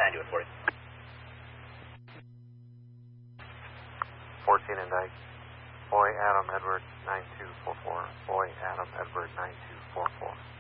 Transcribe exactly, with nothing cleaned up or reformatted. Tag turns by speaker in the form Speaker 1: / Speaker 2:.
Speaker 1: behind you at forty.
Speaker 2: fourteen and Dyke. Boy, Adam, Edward, nine two four four. Boy, Adam, Edward, nine two four four.